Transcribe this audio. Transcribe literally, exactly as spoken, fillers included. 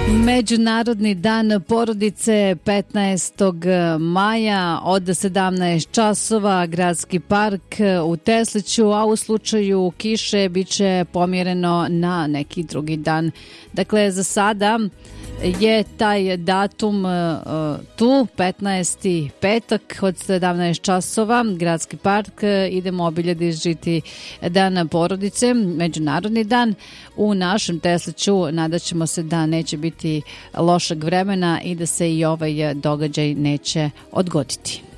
Međunarodni dan porodice petnaestog maja od sedamnaest časova, Gradski park u Tesliću, a u slučaju kiše biće pomjereno na neki drugi dan. Dakle, za sada je taj datum uh, tu, petnaesti petak od sedamnaest časova, Gradski park, idemo obilježiti dan porodice, međunarodni dan u našem Tesliću. Nadaćemo se da neće biti lošeg vremena i da se i ovaj događaj neće odgoditi.